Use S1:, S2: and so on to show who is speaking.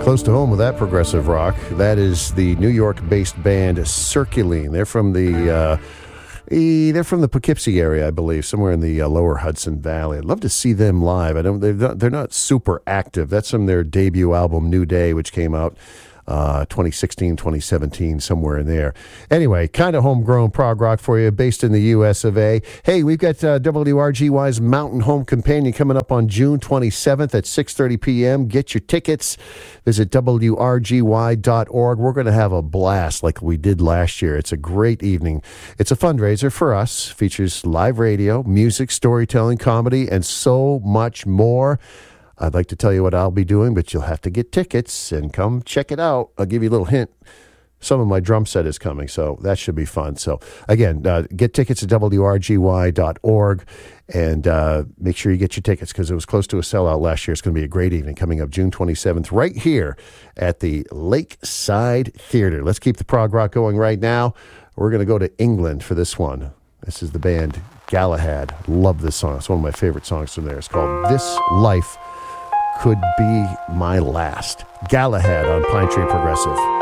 S1: Close to home with that progressive rock. That is the New York-based band Circuline. They're from the Poughkeepsie area, I believe, somewhere in the lower Hudson Valley. I'd love to see them live. They're not super active. That's from their debut album, New Day, which came out 2016, 2017, somewhere in there. Anyway, kind of homegrown prog rock for you, based in the U.S. of A. Hey, we've got WRGY's Mountain Home Companion coming up on June 27th at 6:30 p.m. Get your tickets. Visit WRGY.org. We're going to have a blast like we did last year. It's a great evening. It's a fundraiser for us. Features live radio, music, storytelling, comedy, and so much more. I'd like to tell you what I'll be doing, but you'll have to get tickets and come check it out. I'll give you a little hint. Some of my drum set is coming, so that should be fun. So, again, get tickets at WRGY.org and make sure you get your tickets because it was close to a sellout last year. It's going to be a great evening coming up June 27th right here at the Lakeside Theater. Let's keep the prog rock going right now. We're going to go to England for this one. This is the band Galahad. Love this song. It's one of my favorite songs from there. It's called This Life Could Be My Last. Galahad on Pine Tree Progressive.